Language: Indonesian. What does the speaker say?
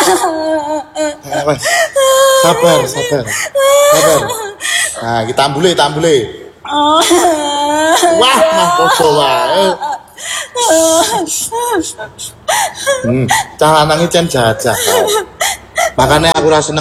Wes. Sabar. Nah, kita ambule. Wah, mah poso wae. Cah lanang iki cen jajah. Makanya aku ra seneng